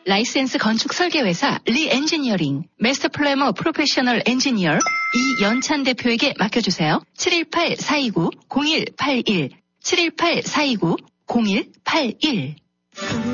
라이센스 건축 설계회사 리엔지니어링, 마스터 플래머 프로페셔널 엔지니어 이연찬 대표에게 맡겨주세요. 718-429-0181, 718-429-0181.